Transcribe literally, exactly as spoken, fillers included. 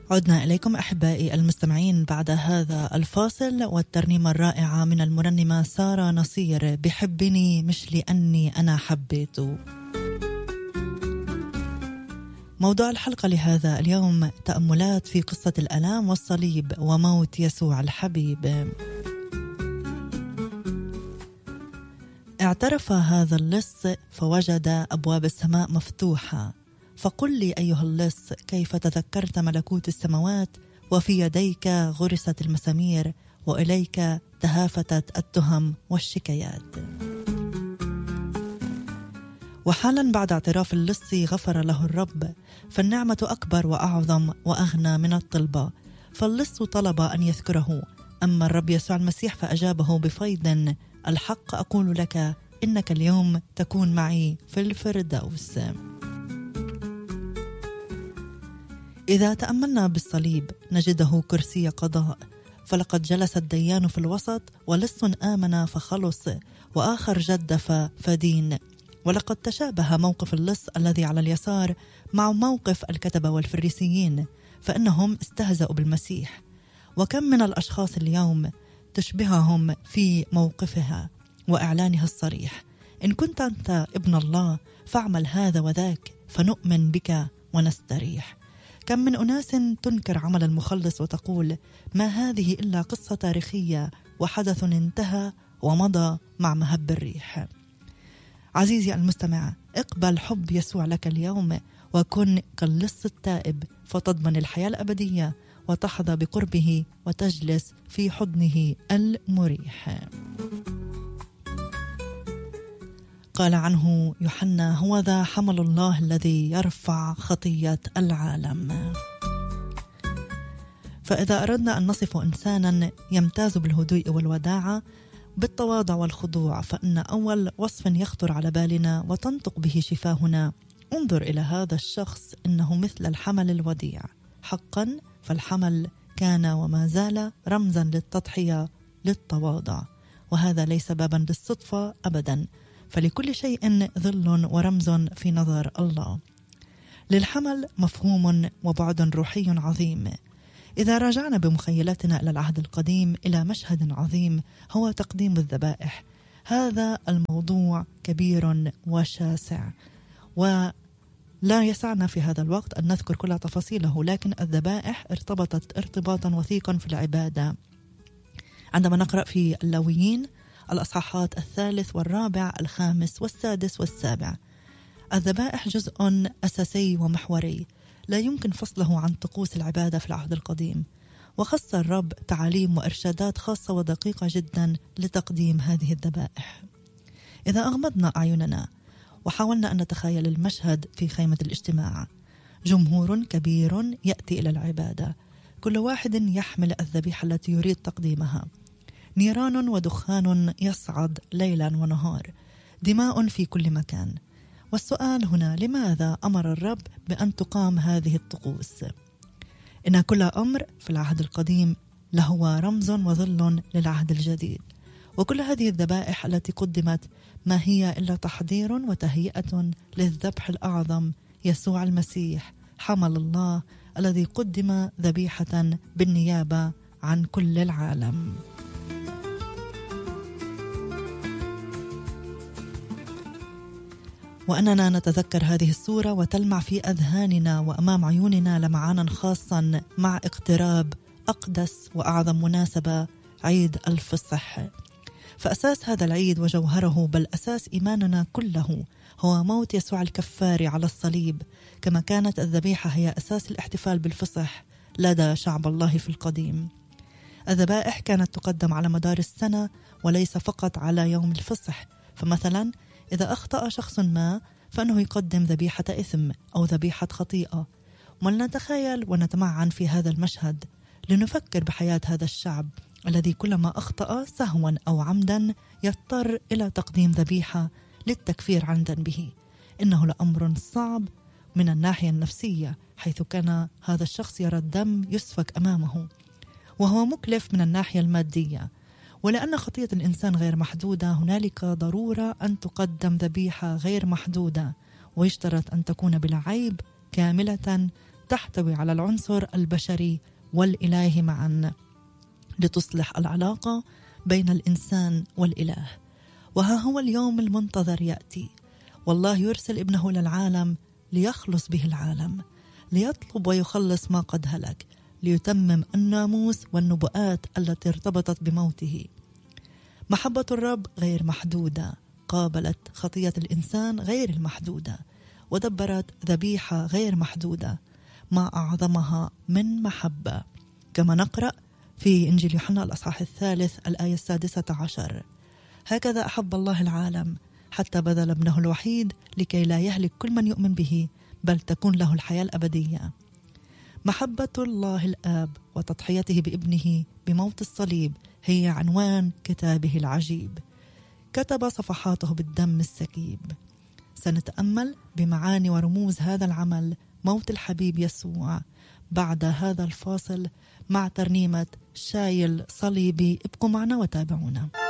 عدنا إليكم أحبائي المستمعين بعد هذا الفاصل والترنيمة الرائعة من المرنمة سارة نصير، بحبني مش لأني أنا حبيته. موضوع الحلقة لهذا اليوم تأملات في قصة الآلام والصليب وموت يسوع الحبيب. اعترف هذا اللص فوجد أبواب السماء مفتوحة، فقل لي أيها اللص كيف تذكرت ملكوت السماوات وفي يديك غرست المسامير وإليك تهافتت التهم والشكايات. وحالا بعد اعتراف اللص غفر له الرب، فالنعمة أكبر وأعظم وأغنى من الطلبة. فاللص طلب أن يذكره، أما الرب يسوع المسيح فأجابه بفيض: الحق أقول لك إنك اليوم تكون معي في الفردوس. إذا تأملنا بالصليب نجده كرسي قضاء، فلقد جلس الديان في الوسط، ولص آمن فخلص، وآخر جدف فدين. ولقد تشابه موقف اللص الذي على اليسار مع موقف الكتبة والفريسيين، فإنهم استهزأوا بالمسيح. وكم من الأشخاص اليوم تشبههم في موقفها وإعلانها الصريح: إن كنت أنت ابن الله فاعمل هذا وذاك فنؤمن بك ونستريح. كم من أناس تنكر عمل المخلص وتقول: ما هذه إلا قصة تاريخية وحدث انتهى ومضى مع مهب الريح. عزيزي المستمع، اقبل حب يسوع لك اليوم وكن كاللص التائب، فتضمن الحياة الأبدية وتحظى بقربه وتجلس في حضنه المريح. قال عنه يوحنا: هو ذا حمل الله الذي يرفع خطية العالم. فإذا أردنا أن نصف إنسانا يمتاز بالهدوء والوداعة بالتواضع والخضوع، فإن أول وصف يخطر على بالنا وتنطق به شفاهنا: انظر إلى هذا الشخص إنه مثل الحمل الوديع. حقا فالحمل كان وما زال رمزا للتضحية للتواضع، وهذا ليس بابا للصدفة أبدا، فلكل شيء ظل ورمز في نظر الله. للحمل مفهوم وبعد روحي عظيم. إذا رجعنا بمخيلتنا إلى العهد القديم إلى مشهد عظيم هو تقديم الذبائح. هذا الموضوع كبير وشاسع، ولا يسعنا في هذا الوقت أن نذكر كل تفاصيله، لكن الذبائح ارتبطت ارتباطا وثيقا في العبادة. عندما نقرأ في اللاويين الأصحاحات الثالث والرابع الخامس والسادس والسابع، الذبائح جزء أساسي ومحوري لا يمكن فصله عن طقوس العبادة في العهد القديم، وخص الرب تعاليم وإرشادات خاصة ودقيقة جدا لتقديم هذه الذبائح. إذا أغمضنا أعيننا وحاولنا أن نتخيل المشهد في خيمة الاجتماع، جمهور كبير يأتي إلى العبادة، كل واحد يحمل الذبيحة التي يريد تقديمها. نيران ودخان يصعد ليلا ونهار، دماء في كل مكان. والسؤال هنا: لماذا أمر الرب بأن تقام هذه الطقوس؟ إن كل أمر في العهد القديم له رمز وظل للعهد الجديد، وكل هذه الذبائح التي قدمت ما هي إلا تحضير وتهيئة للذبح الأعظم، يسوع المسيح حمل الله الذي قدم ذبيحة بالنيابة عن كل العالم. وأننا نتذكر هذه الصورة وتلمع في أذهاننا وأمام عيوننا لمعانا خاصا مع اقتراب أقدس وأعظم مناسبة، عيد الفصح. فأساس هذا العيد وجوهره، بل أساس إيماننا كله، هو موت يسوع الكفاري على الصليب، كما كانت الذبيحة هي أساس الاحتفال بالفصح لدى شعب الله في القديم. الذبائح كانت تقدم على مدار السنة وليس فقط على يوم الفصح. فمثلا إذا أخطأ شخص ما فإنه يقدم ذبيحة إثم أو ذبيحة خطيئة. ولنتخيل ونتمعن في هذا المشهد لنفكر بحياة هذا الشعب الذي كلما أخطأ سهوا أو عمدا يضطر إلى تقديم ذبيحة للتكفير عن ذنبه. إنه لأمر صعب من الناحية النفسية، حيث كان هذا الشخص يرى الدم يسفك أمامه، وهو مكلف من الناحية المادية. ولأن خطية الإنسان غير محدودة، هنالك ضرورة أن تقدم ذبيحة غير محدودة، ويشترط أن تكون بلا عيب كاملة تحتوي على العنصر البشري والإلهي معا لتصلح العلاقة بين الإنسان والإله. وها هو اليوم المنتظر يأتي، والله يرسل ابنه للعالم ليخلص به العالم، ليطلب ويخلص ما قد هلك، ليتمم الناموس والنبوءات التي ارتبطت بموته. محبة الرب غير محدودة، قابلت خطية الإنسان غير المحدودة، ودبرت ذبيحة غير محدودة، ما أعظمها من محبة، كما نقرأ في إنجيل يوحنا الأصحاح الثالث الآية السادسة عشر: هكذا أحب الله العالم حتى بذل ابنه الوحيد لكي لا يهلك كل من يؤمن به، بل تكون له الحياة الأبدية. محبة الله الآب وتضحيته بابنه بموت الصليب هي عنوان كتابه العجيب، كتب صفحاته بالدم السكيب. سنتأمل بمعاني ورموز هذا العمل، موت الحبيب يسوع، بعد هذا الفاصل مع ترنيمة شايل صليبي. ابقوا معنا وتابعونا.